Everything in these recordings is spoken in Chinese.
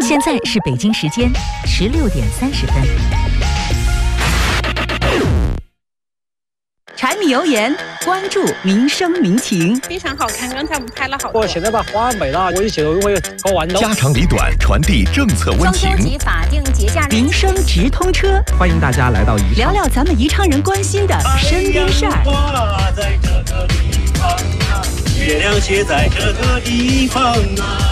现在是北京时间16:30。柴米油盐，关注民生民情。 非常好看，刚才我们拍了好多。现在把花美了，我就觉得我搞完了。 家长里短，传递政策温情。 双休及法定节假日，民生直通车， 欢迎大家来到宜昌， 聊聊咱们宜昌人关心的身边事儿。 在这个地方啊，月亮写在这个地方啊。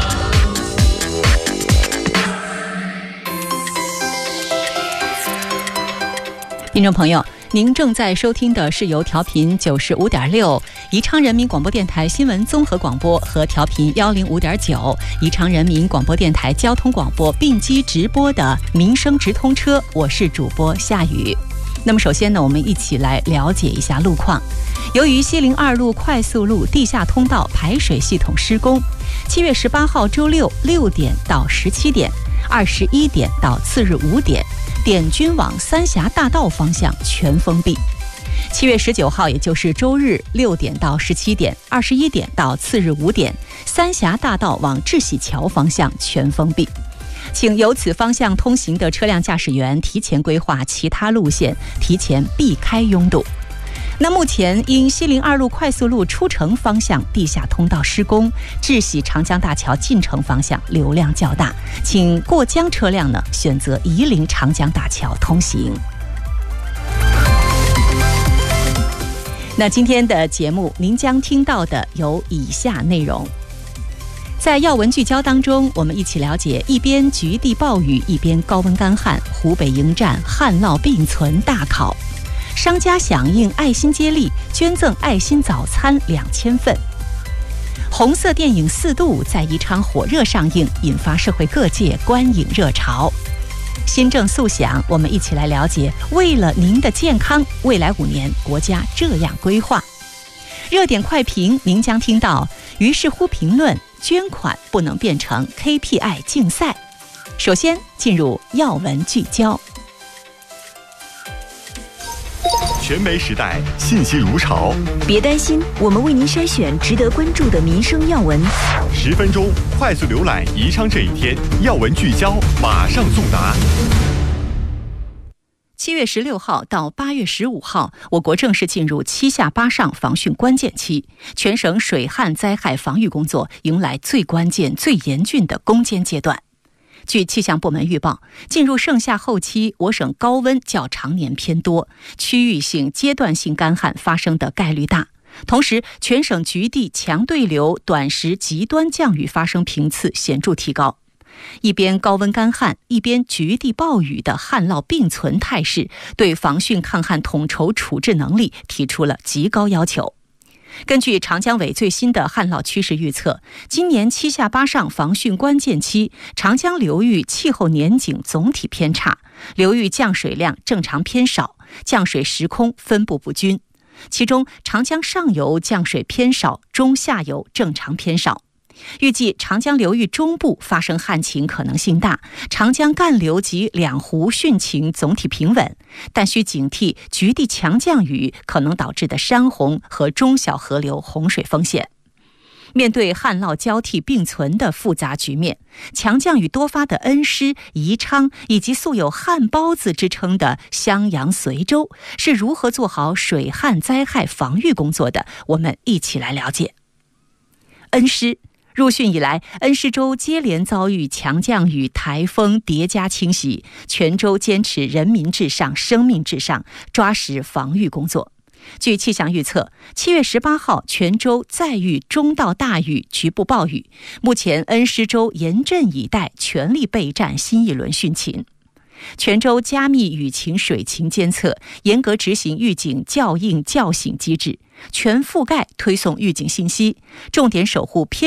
听众朋友，您正在收听的是由调频95.6宜昌人民广播电台新闻综合广播和调频105.9宜昌人民广播电台交通广播并机直播的民生直通车，我是主播夏雨。那么首先呢，我们一起来了解一下路况。由于西陵2路快速路地下通道排水系统施工，7月18号周六6点到17点，21点到次日5点，点均往三峡大道方向全封闭。7月19号，也就是周日6点到17点，21点到次日5点，三峡大道往智喜桥方向全封闭。请由此方向通行的车辆驾驶员提前规划其他路线，提前避开拥堵。那目前因西陵2路快速路出城方向地下通道施工，智喜长江大桥进城方向流量较大，请过江车辆呢选择夷陵长江大桥通行。那今天的节目您将听到的有以下内容。在要闻聚焦当中，我们一起了解一边局地暴雨，一边高温干旱，湖北迎战旱涝并存大考。商家响应爱心接力，捐赠爱心早餐2000份。红色电影《4度》在宜昌火热上映，引发社会各界观影热潮。新政速响，我们一起来了解，为了您的健康，未来5年国家这样规划。热点快评，您将听到于是乎评论，捐款不能变成 KPI 竞赛。首先进入要闻聚焦。 全媒时代，信息如潮。 别担心，我们为您筛选值得关注的民生要闻。 10分钟快速浏览宜昌这一天，要闻聚焦，马上送达。 7月16号到8月15号，我国正式进入7下8上防汛关键期，全省水旱灾害防御工作迎来最关键、最严峻的攻坚阶段。据气象部门预报，进入盛夏后期，我省高温较常年偏多，区域性、阶段性干旱发生的概率大。同时，全省局地强对流、短时极端降雨发生频次显著提高。一边高温干旱，一边局地暴雨的旱涝并存态势，对防汛抗旱统筹处置能力提出了极高要求。根据长江委最新的旱涝趋势预测，今年7下8上防汛关键期，长江流域气候年景总体偏差，流域降水量正常偏少，降水时空分布不均。其中，长江上游降水偏少，中下游正常偏少。预计长江流域中部发生旱情可能性大，长江干流及两湖汛情总体平稳，但需警惕局地强降雨可能导致的山洪和中小河流洪水风险。面对旱涝交替并存的复杂局面，强降雨多发的恩施、宜昌以及素有旱包子之称的襄阳、随州是如何做好水旱灾害防御工作的，我们一起来了解。恩施入汛以来，恩施州接连遭遇强降雨、台风叠加侵袭，全州坚持人民至上、生命至上，抓实防御工作。据气象预测，7月18号全州再遇中到大雨、局部暴雨。目前恩施州严阵以待，全力备战新一轮汛情。全州加密雨情水情监测，严格执行预警校应校醒机制，全覆盖推送预警信息，重点守护偏